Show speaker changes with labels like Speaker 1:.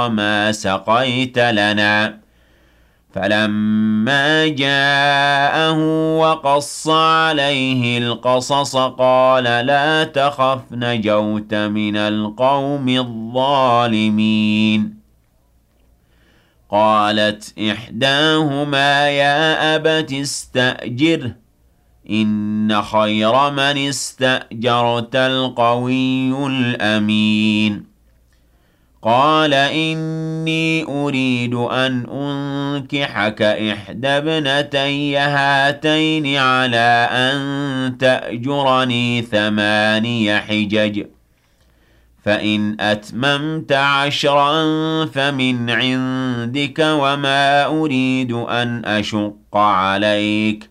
Speaker 1: ما سقيت لنا. فلما جاءه وقص عليه القصص قال لا تخف نجوت من القوم الظالمين. قالت إحداهما يا أبت استأجره إن خير من استأجرت القوي الأمين. قال إني أريد أن أنكحك إحدى ابنتي هاتين على أن تأجرني 8 حجج فإن أتممت 10 فمن عندك وما أريد أن أشق عليك